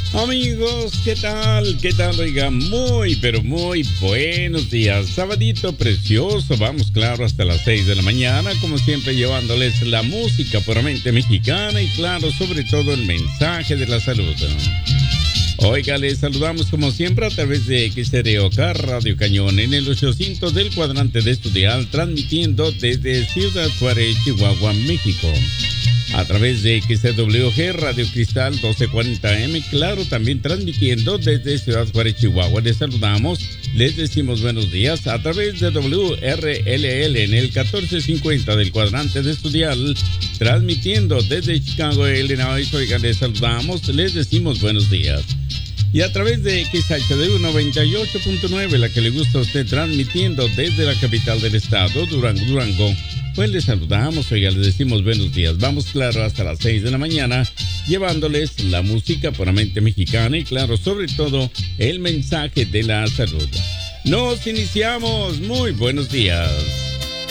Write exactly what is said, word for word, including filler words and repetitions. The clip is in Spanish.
Amigos, ¿qué tal? ¿Qué tal? Oiga, muy, pero muy buenos días. Sabadito precioso, vamos claro hasta las seis de la mañana, como siempre llevándoles la música puramente mexicana y claro, sobre todo el mensaje de la salud. Oiga, les saludamos como siempre a través de X R O K Radio Cañón en el ochocientos del cuadrante de Estudial, transmitiendo desde Ciudad Juárez, Chihuahua, México. A través de X W G Radio Cristal doce cuarenta M, claro, también transmitiendo desde Ciudad Juárez, Chihuahua. Les saludamos, les decimos buenos días a través de W R L L en el catorce cincuenta del cuadrante de Estudial, transmitiendo desde Chicago, Illinois. Oigan, les saludamos, les decimos buenos días. Y a través de X H D U noventa y ocho punto nueve, la que le gusta a usted, transmitiendo desde la capital del estado, Durango, Durango. Pues les saludamos, oiga, les decimos buenos días. Vamos, claro, hasta las seis de la mañana, llevándoles la música puramente mexicana y, claro, sobre todo, el mensaje de la salud. Nos iniciamos. Muy buenos días.